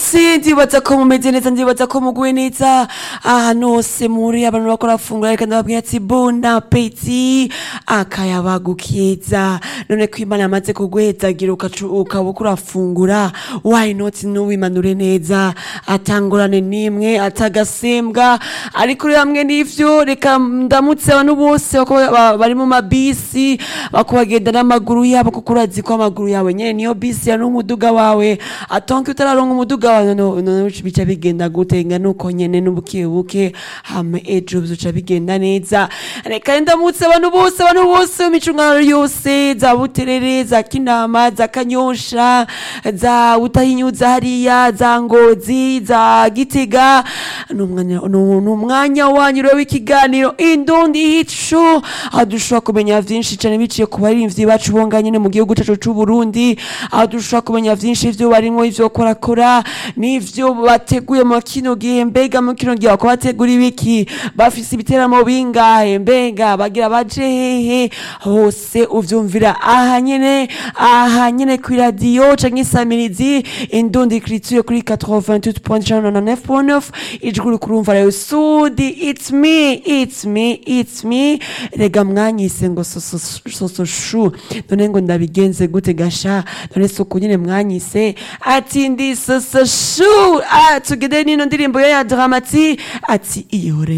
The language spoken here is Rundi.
mwese ndibaza ko mumeze neza, ndibaza ko muguwe neza ahantu hose muri abantu bakora fungura, reka ndababwira ati bon appétit, akayabagu keza. None ko Imana yamaze kuguhezagira ukaba urafungura, why not nuwimanure neza atangorane nimwe atagasembwa. Ariko uri hamwe n'ivyo, reka ndamutse abantu bose bari mu mabisi bako bagenda n'amaguru yabo, kuko urazi ko amaguru yawe nyene niyo bisi ya n'umuduga wawe. Atonke utararonka umuduga wawe no bica bigenda gutenga nuko nyene n'ubukebuke hama ejo bizoca bigenda neza. Reka ndamutse abantu bose imicungano yose, za Buterere, za Kinama, za Kanyosha, za Utahinyuza hariya, za Ngozi, za Gitega. N'umwanya wanyu rero w'ikiganiro Indundi Hit Show, aho dushobora kumenya vyinshi cane biciye ku barimvyi bacu bonga nyene mu gihugu cacu c'u Burundi, aho dushobora kumenya vyinshi ivyo barimwo, ivyo korakora n'ivyo bateguye mu kino gihe. Mbega mu kino gihe bako bategura ibiki, bafise ibiteramo bingahe, mbega bagira baje hehe, hose uvyumvira aha nyene kuri radio canke isamirizi Indundi Culture kuri 88.9 ijwi kurumva rero Sudi. It's me rega mwanyise ngo soso shu, none ngo ndabigenze gute gasha, none soko nyene mwanyise ati ndi soso shu. Tugede nino ndirimbo ya Dramati ati iyore